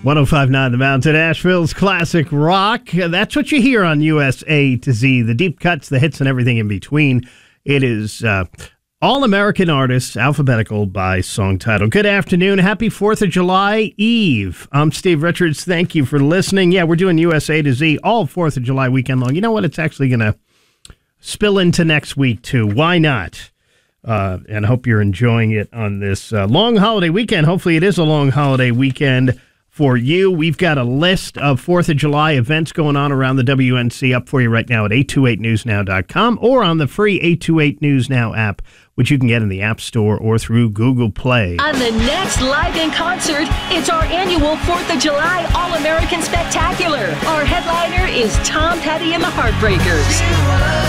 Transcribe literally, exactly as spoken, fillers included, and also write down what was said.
one oh five point nine The Mountain, Asheville's classic rock. That's what you hear on U S A to Z. The deep cuts, the hits, and everything in between. It is uh, All-American Artists, alphabetical by song title. Good afternoon. Happy fourth of July Eve. I'm Steve Richards. Thank you for listening. Yeah, we're doing U S A to Z all fourth of July weekend long. You know what? It's actually going to spill into next week, too. Why not? Uh, and I hope you're enjoying it on this uh, long holiday weekend. Hopefully it is a long holiday weekend for you. We've got a list of fourth of July events going on around the W N C up for you right now at eight two eight news now dot com or on the free eight two eight News Now app, which you can get in the App Store or through Google Play. On the next Live in Concert, it's our annual fourth of July All-American Spectacular. Our headliner is Tom Petty and the Heartbreakers.